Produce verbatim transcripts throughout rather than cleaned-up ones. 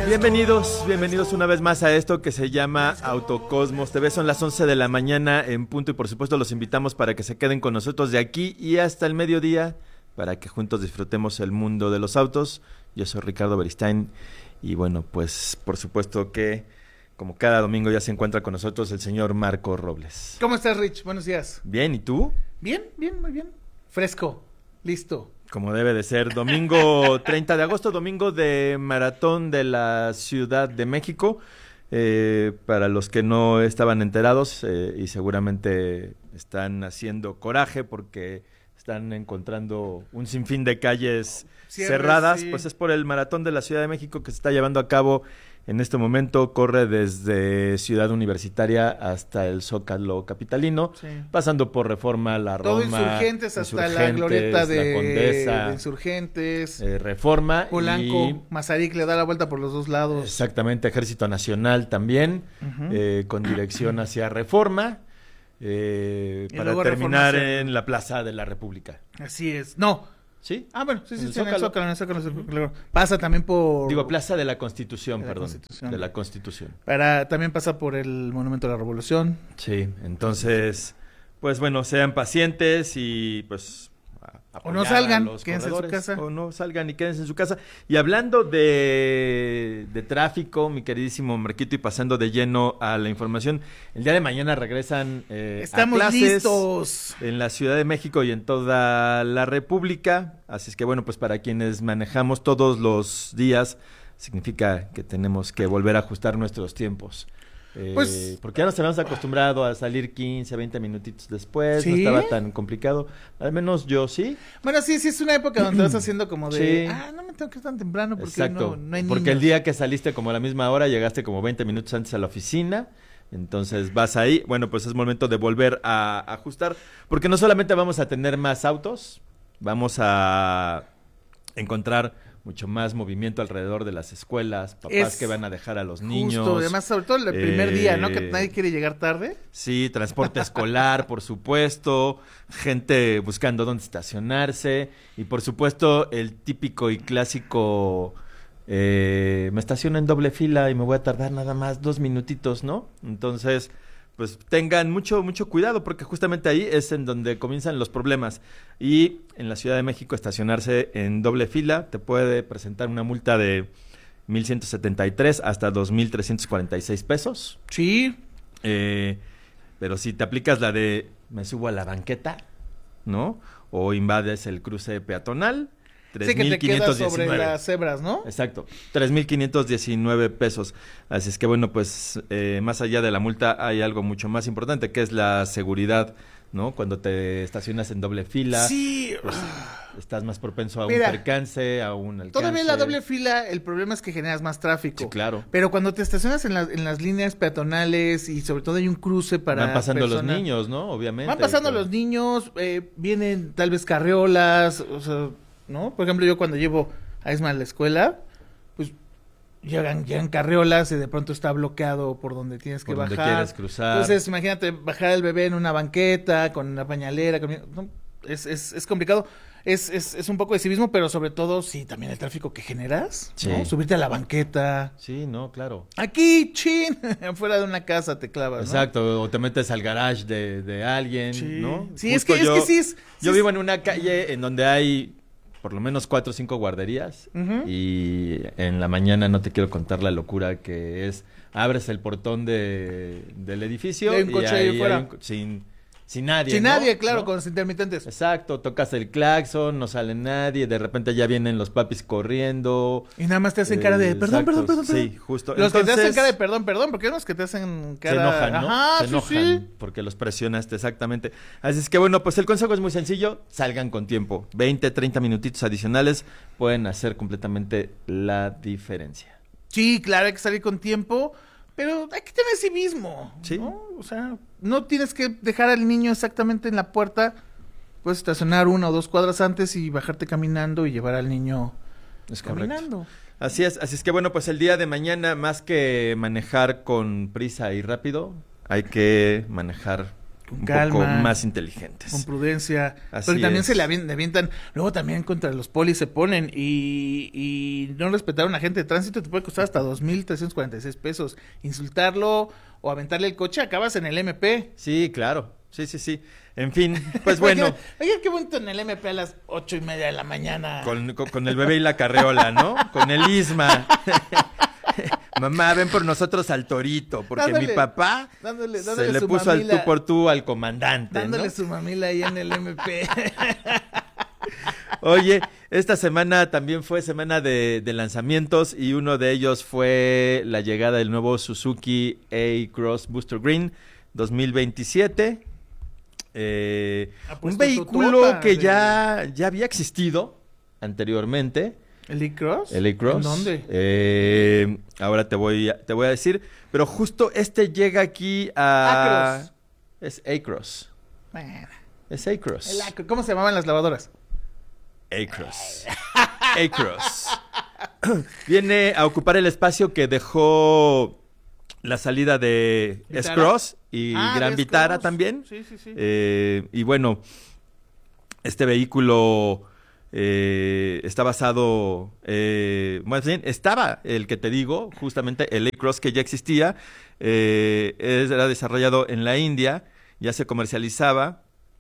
Bienvenidos, bienvenidos una vez más a esto que se llama Autocosmos T V. Son las once de la mañana en punto y por supuesto los invitamos para que se queden con nosotros de aquí y hasta el mediodía para que juntos disfrutemos el mundo de los autos. Yo soy Ricardo Beristain y bueno, pues por supuesto que como cada domingo ya se encuentra con nosotros el señor Marco Robles. ¿Cómo estás, Rich? Buenos días. Bien, ¿y tú? Bien, bien, muy bien. Fresco, listo. Como debe de ser, domingo treinta de agosto, domingo de Maratón de la Ciudad de México. Eh, para los que no estaban enterados eh, y seguramente están haciendo coraje porque están encontrando un sinfín de calles Cierres, cerradas, sí. Pues es por el Maratón de la Ciudad de México que se está llevando a cabo en este momento. Corre desde Ciudad Universitaria hasta el Zócalo capitalino, sí. Pasando por Reforma, la Roma, todo Insurgentes hasta Insurgentes, la glorieta de, la Condesa, de Insurgentes, eh, Reforma, Polanco, y Mazarik le da la vuelta por los dos lados. Exactamente, Ejército Nacional también, uh-huh. eh, con dirección hacia Reforma, eh, para terminar en la Plaza de la República. Así es, no. ¿Sí? Ah, bueno, sí, sí, sí, en el Zócalo, en el Zócalo, en el Zócalo. Pasa también por... Digo, Plaza de la Constitución, de la perdón. Constitución. De la Constitución. Para, también pasa por el Monumento a la Revolución. Sí, entonces, pues bueno, sean pacientes y pues... O no salgan, quédense en su casa. O no salgan y quédense en su casa. Y hablando de, de tráfico, mi queridísimo Marquito, y pasando de lleno a la información, el día de mañana regresan eh, Estamos a clases listos en la Ciudad de México y en toda la República. Así es que bueno, pues para quienes manejamos todos los días, significa que tenemos que volver a ajustar nuestros tiempos. Eh, pues, porque ya nos habíamos acostumbrado a salir quince, veinte minutitos después, ¿sí? No estaba tan complicado, al menos yo sí. Bueno, sí, sí es una época donde vas haciendo como de, sí. ah, no me tengo que ir tan temprano porque Exacto. no, no hay porque niños. El día que saliste como a la misma hora, llegaste como veinte minutos antes a la oficina, entonces vas ahí, bueno, pues es momento de volver a ajustar, porque no solamente vamos a tener más autos, vamos a encontrar mucho más movimiento alrededor de las escuelas, papás es que van a dejar a los niños. Justo, además, sobre todo el primer eh, día, ¿no? Que nadie quiere llegar tarde. Sí, transporte escolar, por supuesto, gente buscando dónde estacionarse y, por supuesto, el típico y clásico, eh, me estaciono en doble fila y me voy a tardar nada más dos minutitos, ¿no? Entonces... pues tengan mucho mucho cuidado porque justamente ahí es en donde comienzan los problemas y en la Ciudad de México estacionarse en doble fila te puede presentar una multa de mil ciento setenta y tres hasta dos mil trescientos cuarenta y seis pesos. Sí. Eh, pero si te aplicas la de me subo a la banqueta, ¿no? O invades el cruce peatonal, sí, que te quedas sobre las cebras, ¿no? Exacto, tres mil quinientos diecinueve pesos. Así es que bueno, pues eh, más allá de la multa hay algo mucho más importante que es la seguridad, ¿no? Cuando te estacionas en doble fila, sí. Pues, estás más propenso a Mira, un percance, a un alcance. Todavía en la doble fila el problema es que generas más tráfico. Sí, claro. Pero cuando te estacionas en, la, en las líneas peatonales y sobre todo hay un cruce para van pasando personas, los niños, ¿no? Obviamente. Van pasando pero... los niños, eh, vienen tal vez carriolas, o sea... ¿no? Por ejemplo, yo cuando llevo a Esma a la escuela, pues llegan, llegan carriolas y de pronto está bloqueado por donde tienes que por bajar. Donde quieres cruzar. Entonces, imagínate bajar el bebé en una banqueta, con una pañalera, con... no, es, es, es complicado. Es, es, es un poco de civismo, pero sobre todo, sí, también el tráfico que generas, sí. ¿no? Subirte a la banqueta. Sí, no, claro. Aquí, chin, fuera de una casa te clavas, exacto, ¿no? O te metes al garage de, de alguien, sí. ¿no? Sí, es que, yo, es que sí es... Yo sí vivo es... en una calle en donde hay... por lo menos cuatro o cinco guarderías, uh-huh. Y en la mañana no te quiero contar la locura que es, abres el portón de, del edificio y hay un coche y ahí ahí fuera. Hay un, sin, sin nadie, Sin ¿no? nadie, claro, ¿no? con los intermitentes. Exacto, tocas el claxon, no sale nadie, de repente ya vienen los papis corriendo. Y nada más te hacen eh, cara de perdón, exacto, perdón, perdón, perdón. Sí, justo. Los Entonces, que te hacen cara de perdón, perdón, porque hay unos que te hacen cara... Se enojan, ¿no? Ajá, se sí, enojan sí. porque los presionaste, exactamente. Así es que bueno, pues el consejo es muy sencillo, salgan con tiempo. veinte, treinta minutitos adicionales pueden hacer completamente la diferencia. Sí, claro, hay que salir con tiempo, pero hay que tener civismo, ¿sí? ¿no? O sea, no tienes que dejar al niño exactamente en la puerta, puedes estacionar una o dos cuadras antes y bajarte caminando y llevar al niño es caminando. Correcto. Así es, así es que bueno, pues el día de mañana, más que manejar con prisa y rápido, hay que manejar Con un calma, poco más inteligentes. con prudencia. Así Pero también es. se le avien- le avientan, luego también contra los polis se ponen y, y no respetar a un agente de tránsito te puede costar hasta dos mil trescientos cuarenta y seis pesos. Insultarlo o aventarle el coche, acabas en el M P. Sí, claro. Sí, sí, sí. En fin, pues bueno. Oye, qué bonito en el M P a las ocho y media de la mañana. Con, con, con el bebé y la carreola, ¿no? Con el Isma. Mamá, ven por nosotros al torito, porque Dándole, mi papá dándole, dándole se le su puso mamila, al tú por tú al comandante, dándole ¿no? su mamila ahí en el M P. Oye, esta semana también fue semana de, de lanzamientos y uno de ellos fue la llegada del nuevo Suzuki A-Cross Booster Green dos mil veintisiete. Eh, Ha un puesto vehículo totota que de- ya, ya había existido anteriormente. ¿El E-Cross? El A-Cross. ¿En dónde? Eh, ahora te voy, a, te voy a decir. Pero justo este llega aquí a... Acros. Es A-Cross. Bueno, Es A-Cross. el Acro- ¿Cómo se llamaban las lavadoras? A-Cross. A-Cross. Viene a ocupar el espacio que dejó la salida de ¿Vitara? S-Cross y Ah, Gran de Vitara S-Cross. también. Sí, sí, sí. Eh, y bueno, este vehículo eh, está basado, eh, más bien, estaba el que te digo, justamente el A-Cross que ya existía, eh, era desarrollado en la India, ya se comercializaba.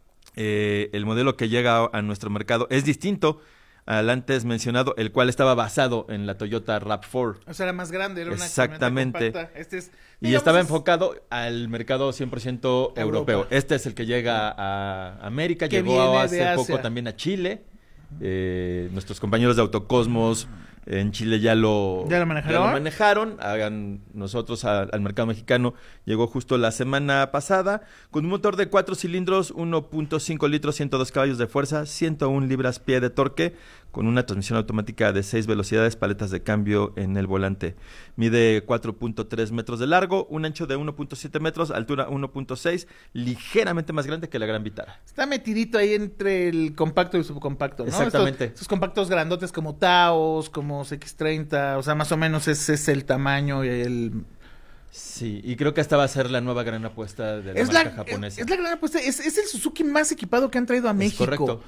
Eh, el modelo que llega a nuestro mercado es distinto al antes mencionado, el cual estaba basado en la Toyota RAV cuatro. O sea, era más grande, era una Exactamente. camioneta compacta. Este es, Y digamos, estaba es- enfocado al mercado cien por ciento europeo. Europa. Este es el que llega a América, Que llegó viene hace de Asia. poco también a Chile. Eh, nuestros compañeros de Autocosmos en Chile ya lo, ¿Ya lo manejaron? ya lo manejaron. Hagan nosotros a- al mercado mexicano. Llegó justo la semana pasada con un motor de cuatro cilindros, uno punto cinco litros, ciento dos caballos de fuerza, ciento uno libras-pie de torque, con una transmisión automática de seis velocidades, paletas de cambio en el volante. Mide cuatro punto tres metros de largo, un ancho de uno punto siete metros, altura uno punto seis, ligeramente más grande que la Gran Vitara. Está metidito ahí entre el compacto y el subcompacto, ¿no? Exactamente. Estos, estos compactos grandotes como Taos, como X treinta, o sea, más o menos ese es el tamaño y el... Sí, y creo que esta va a ser la nueva gran apuesta de la es, la, marca japonesa. es, es la gran apuesta, es, es el Suzuki más equipado que han traído a Es México. correcto.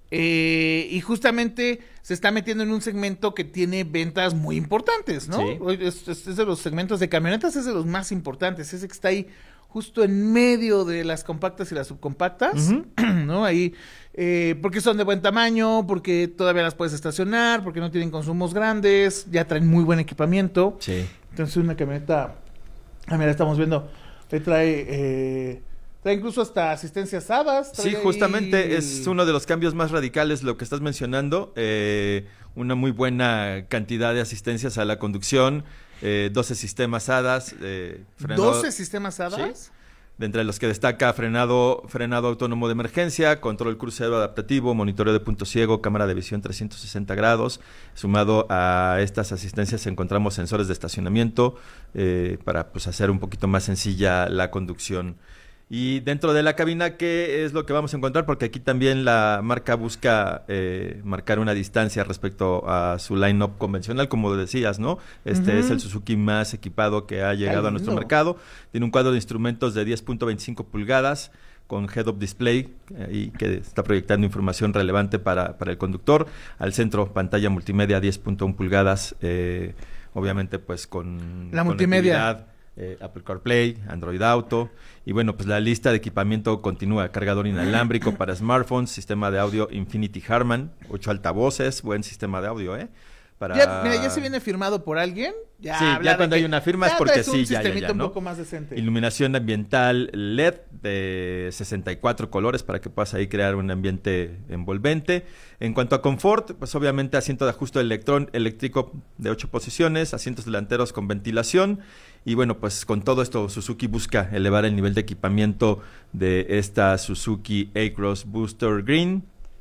Eh, y justamente se está metiendo en un segmento que tiene ventas muy importantes, ¿no? Sí. Hoy Es, es- es de los segmentos de camionetas, es de los más importantes, ese que está ahí justo en medio de las compactas y las subcompactas, Ujú. ¿no? Ahí, eh, porque son de buen tamaño, porque todavía las puedes estacionar, porque no tienen consumos grandes, ya traen muy buen equipamiento. Sí. Entonces una camioneta, ah, mira, estamos viendo, te trae, eh, trae incluso hasta asistencias hadas. Sí, trae justamente ahí- es uno de los cambios más radicales lo que estás mencionando. Eh, una muy buena cantidad de asistencias a la conducción, eh, doce sistemas hadas. Eh, frenado- doce sistemas hadas. de entre los que destaca frenado, frenado autónomo de emergencia, control crucero adaptativo, monitoreo de punto ciego, cámara de visión trescientos sesenta grados. Sumado a estas asistencias encontramos sensores de estacionamiento eh, para pues, hacer un poquito más sencilla la conducción. Y dentro de la cabina, ¿qué es lo que vamos a encontrar? Porque aquí también la marca busca eh, marcar una distancia respecto a su line-up convencional, como decías, ¿no? Este Ujú. es el Suzuki más equipado que ha llegado a nuestro lindo. mercado. Tiene un cuadro de instrumentos de diez punto veinticinco pulgadas con head-up display eh, y que está proyectando información relevante para, para el conductor. Al centro, pantalla multimedia diez punto uno pulgadas, eh, obviamente pues con La multimedia. conectividad, eh, Apple CarPlay, Android Auto. Y bueno, pues la lista de equipamiento continúa. Cargador inalámbrico para smartphones, sistema de audio Infinity Harman, ocho altavoces, buen sistema de audio, ¿eh? Para... Ya, mira, ya se viene firmado por alguien. Ya Sí, habla ya de cuando que hay una firma es ya porque traes un sí, ya, ya, sistemita ya, un ¿no? poco más decente. Iluminación ambiental L E D de sesenta y cuatro colores para que puedas ahí crear un ambiente envolvente. En cuanto a confort, pues obviamente asiento de ajuste electrón, eléctrico de ocho posiciones, asientos delanteros con ventilación. Y bueno, pues con todo esto Suzuki busca elevar el nivel de equipamiento de esta Suzuki A-Cross Booster Green.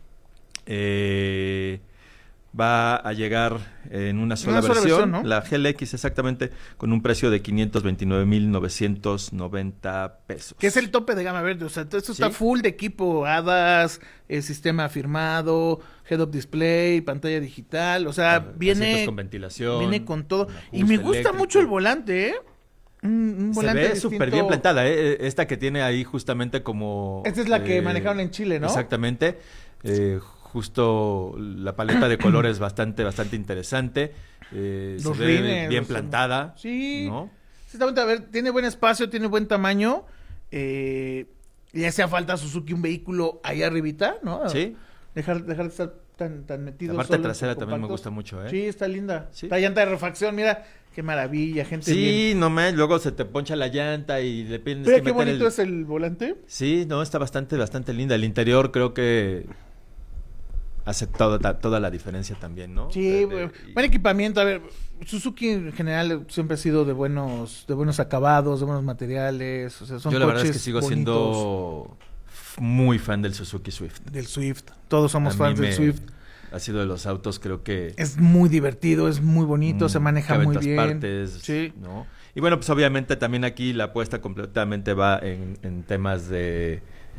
Eh... Va a llegar en una sola, Una sola versión, versión, ¿no? la G L X exactamente, con un precio de quinientos veintinueve mil novecientos noventa pesos. Que es el tope de gama verde, o sea, todo esto está Sí. full de equipo, hadas, el sistema firmado, head-up display, pantalla digital, o sea, Ah, viene asientos con ventilación, viene con todo. con Y me ajuste gusta eléctrico. mucho el volante, ¿eh? Un, un Se volante ve distinto. súper bien plantada, ¿eh? Esta que tiene ahí justamente como... Esta es la que eh, manejaron en Chile, ¿no? Exactamente. Eh, justo la paleta de colores bastante, bastante interesante. Eh, se Los ve rines, bien los- plantada. Sí. ¿no? Sí, está bonita. A ver, tiene buen espacio, tiene buen tamaño. Eh, le hacía falta a Suzuki un vehículo ahí arribita, ¿no? Sí. Dejar, dejar de estar tan, tan metido. La parte solo en trasera su también me compacto. gusta mucho, ¿eh? Sí, está linda. Sí. La llanta de refacción, mira, qué maravilla, gente. Sí, bien. no me, luego se te poncha la llanta y le piden Mira que qué meter bonito el... es el volante. Sí, no, está bastante, bastante linda. El interior creo que hace toda, toda la diferencia también, ¿no? Sí, De- de- buen y- buen equipamiento. A ver, Suzuki en general siempre ha sido de buenos, de buenos acabados, de buenos materiales. O sea, son Yo la verdad es que coches sigo bonitos. siendo f- muy fan del Suzuki Swift. Del Swift. Todos somos A fans mí del me- Swift. Ha sido de los autos, creo que... Es muy divertido, es muy bonito, mm, se maneja cabe en muy todas bien. partes, Sí. ¿no? Y bueno, pues obviamente también aquí la apuesta completamente va en, en temas de,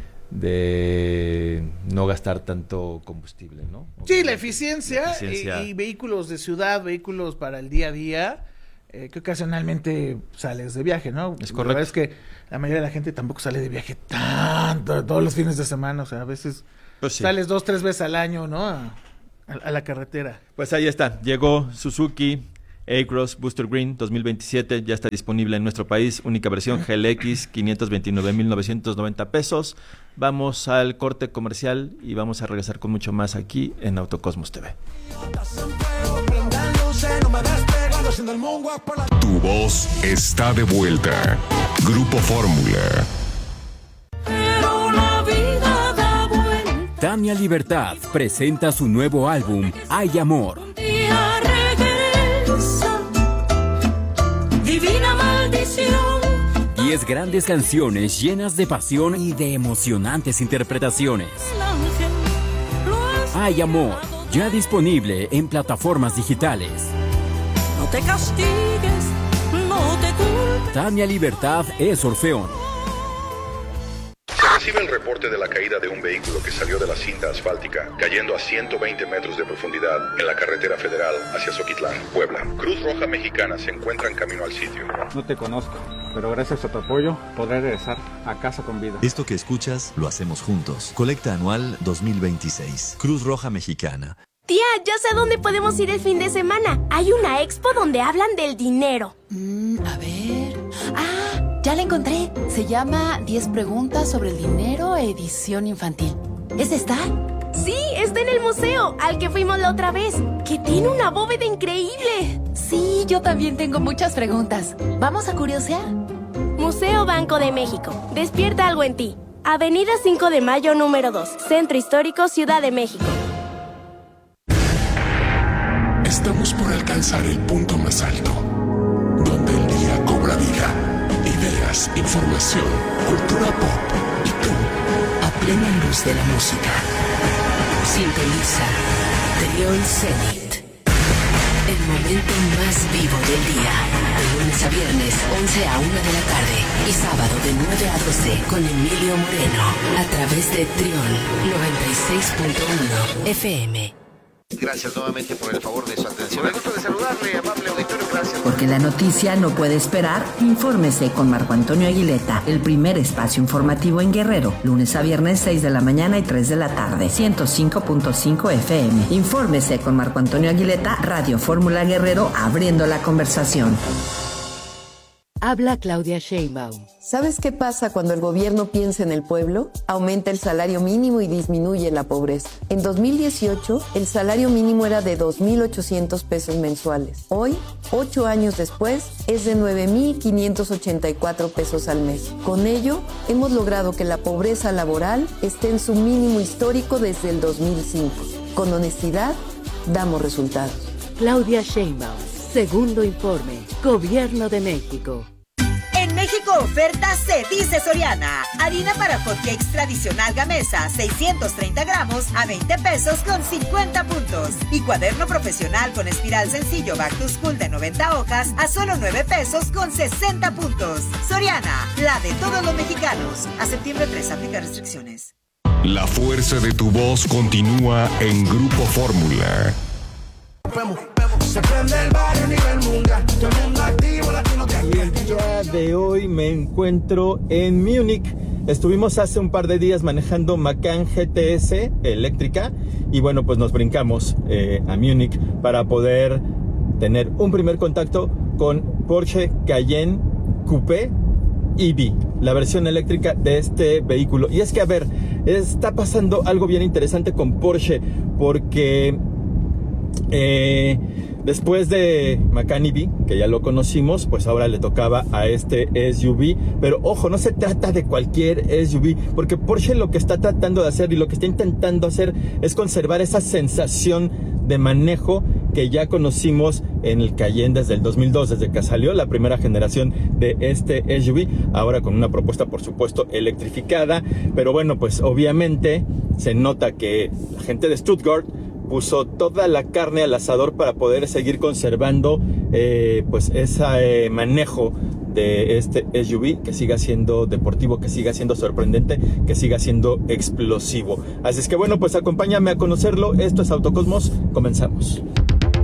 de no gastar tanto combustible, ¿no? Sí, la Obviamente, eficiencia, la eficiencia. Y, y vehículos de ciudad, vehículos para el día a día, eh, que ocasionalmente sales de viaje, ¿no? Es La correcto. verdad es que la mayoría de la gente tampoco sale de viaje tanto, todos los fines de semana, o sea, a veces Pues sí. sales dos, tres veces al año, ¿no? A, a- a la carretera. Pues ahí está, llegó Suzuki A-Cross Booster Green dos mil veintisiete, ya está disponible en nuestro país, única versión G L X, quinientos veintinueve mil novecientos noventa pesos. Vamos al corte comercial y vamos a regresar con mucho más aquí en Autocosmos T V. Tu voz está de vuelta. Grupo Fórmula. Pero la vida da vuelta. Tania Libertad presenta su nuevo álbum Hay Amor. Un día regresa. Divina maldición. Diez grandes canciones llenas de pasión y de emocionantes interpretaciones. El ángel lo has Hay Amor, ya disponible en plataformas digitales. No te castigues, no te culpes. Tania Libertad es Orfeón. Se recibe el reporte de la caída de un vehículo que salió de la cinta asfáltica, cayendo a ciento veinte metros de profundidad en la carretera federal hacia Zoquitlán, Puebla. Cruz Roja Mexicana se encuentra en camino al sitio. No te conozco, pero gracias a tu apoyo podré regresar a casa con vida. Esto que escuchas lo hacemos juntos. Colecta anual dos mil veintiséis. Cruz Roja Mexicana. Tía, ya sé a dónde podemos ir el fin de semana. Hay una expo donde hablan del dinero. Mm, a ver. Ah, ya la encontré. Se llama diez preguntas sobre el dinero, edición infantil. ¿Es esta? Sí, está en el museo, al que fuimos la otra vez, que tiene una bóveda increíble. Sí, yo también tengo muchas preguntas. ¿Vamos a curiosear? Museo Banco de México. Despierta algo en ti. Avenida cinco de Mayo, número dos. Centro Histórico, Ciudad de México. Estamos por alcanzar el punto más alto, donde el día cobra vida. Ideas, información, cultura pop y tú, a plena luz de la música. Sintoniza Trión Zenit. El momento más vivo del día. De lunes a viernes, once a una de la tarde. Y sábado de nueve a doce con Emilio Moreno. A través de Trión noventa y seis punto uno F M. Gracias nuevamente por el favor de su atención. Me gusto de saludarle, amable auditorio. Gracias. Porque la noticia no puede esperar, infórmese con Marco Antonio Aguileta, el primer espacio informativo en Guerrero, lunes a viernes seis de la mañana y tres de la tarde, ciento cinco punto cinco F M. Infórmese con Marco Antonio Aguileta, Radio Fórmula Guerrero, abriendo la conversación. Habla Claudia Sheinbaum. ¿Sabes qué pasa cuando el gobierno piensa en el pueblo? Aumenta el salario mínimo y disminuye la pobreza. En dos mil dieciocho, el salario mínimo era de dos mil ochocientos pesos mensuales. Hoy, ocho años después, es de nueve mil quinientos ochenta y cuatro pesos al mes. Con ello, hemos logrado que la pobreza laboral esté en su mínimo histórico desde el dos mil cinco. Con honestidad, damos resultados. Claudia Sheinbaum. Segundo informe. Gobierno de México. En México oferta se dice Soriana. Harina para hotcakes tradicional Gamesa, seiscientos treinta gramos a veinte pesos con cincuenta puntos. Y cuaderno profesional con espiral sencillo Back to School de noventa hojas a solo nueve pesos con sesenta puntos. Soriana, la de todos los mexicanos. A septiembre tres aplica restricciones. La fuerza de tu voz continúa en Grupo Fórmula. Se prende el barrio a nivel mundial. Todo el mundo activo, latino que Y el día de hoy me encuentro en Múnich. Estuvimos hace un par de días manejando Macan G T S eléctrica y bueno, pues nos brincamos eh, a Múnich para poder tener un primer contacto con Porsche Cayenne Coupé E V, la versión eléctrica de este vehículo. Y es que, a ver, está pasando algo bien interesante con Porsche, porque eh, después de Macan E V, que ya lo conocimos, pues ahora le tocaba a este S U V. Pero ojo, no se trata de cualquier S U V, porque Porsche lo que está tratando de hacer y lo que está intentando hacer es conservar esa sensación de manejo que ya conocimos en el Cayenne desde el dos mil dos, desde que salió la primera generación de este S U V, ahora con una propuesta por supuesto electrificada. Pero bueno, pues obviamente se nota que la gente de Stuttgart puso toda la carne al asador para poder seguir conservando eh, pues ese eh, manejo de este S U V, que siga siendo deportivo, que siga siendo sorprendente, que siga siendo explosivo. Así es que bueno, pues acompáñame a conocerlo. Esto es Autocosmos, comenzamos.